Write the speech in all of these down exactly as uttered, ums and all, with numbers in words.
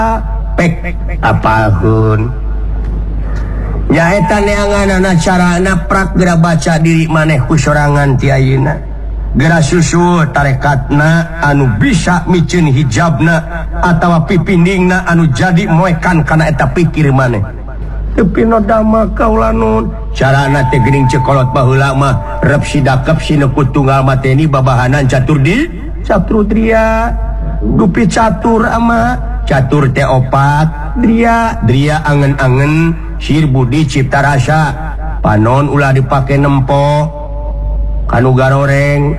pek apapun nyaeta neangan carana prak gera baca diri maneh ku sorangan ti ayeuna gera susul tarekatna anu bisa micin hijabna atawa pipindingna anu jadi moekan kana eta pikir maneh tapi no dama kaulanun carana teh geuning cekolot baheula mah rep sidakep sineku tunggal mateni babahanan catur di catur tria dupi catur ama catur teh opat dria dria angen-angen sir budi cipta rasa panon ulah dipake nempo kanu garoreng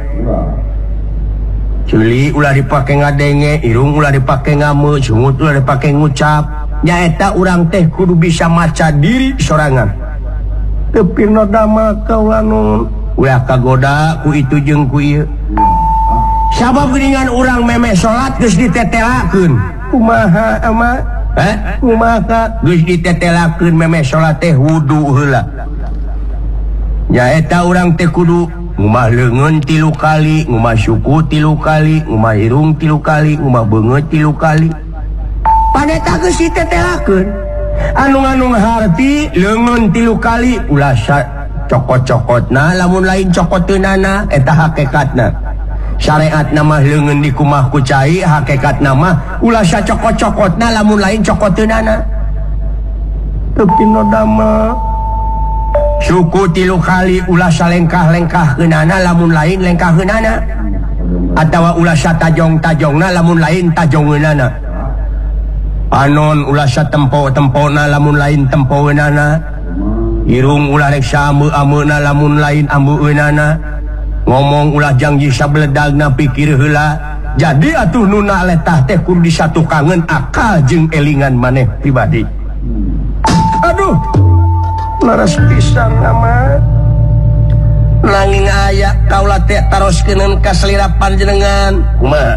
celi ulah dipake ngadenge irung ulah dipake ngame sungut ulah dipake ngucap nyaeta urang teh kudu bisa maca diri sorangan tapi no dama kaulanun ulah kagoda ku itu jeung ku ieu sabab geuningan urang meme salat geus ditetelakeun kumaha ama eh kumaha geus ditetelakeun meme salat teh wudu heula nyaeta urang teh kudu ngumah leungeun tilu kali ngumah syuku tilu kali ngumah irung tilu kali ngumah beungeut tilu kali paneta geus ditetelakeun anu-anu harti leungeun tilu kali ulah cokot-cokotna lamun lain cokoteunana eta hakikatna syariat nama leungeun dikumah ku cai hakikat nama ulah cokot-cokotna lamun lain cokoteunana tapi no dama suku tilu kali ulah salengkah-lengkahkeunana lamun lain lengkahkeunana atawa ulah satajong-tajongna lamun lain tajongeunana panon ulah satempo-tempona lamun lain tempoeunana irung ulah rek saameu-ameuna lamun lain ambeunana ngomong ulah janji sabledagna pikir heula jadi atuh nuna letah teh kudu disatukangeun akal jeung elingan maneh pribadi aduh laras pisan mah nanging aya kaula teh taroskeun ka selira panjenengan kumaha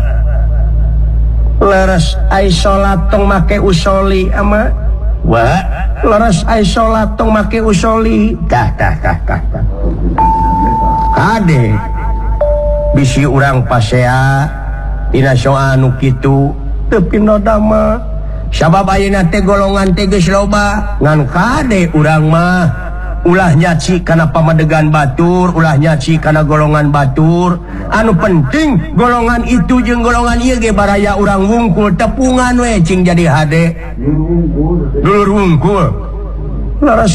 laras ai salat tong make usoli ama wa laras ai salat tong make usoli tah tah tah tah ade bisi urang pasea tina soal anu kitu tapi no dama sabab ayeuna teh golongan teh geus loba ngan kade urang mah ulah nyaci kana pamadegan batur ulah nyaci kana golongan batur anu penting golongan itu jeung golongan ieu ge baraya urang wungkul tepungan we cing jadi hade dulur wungkul laras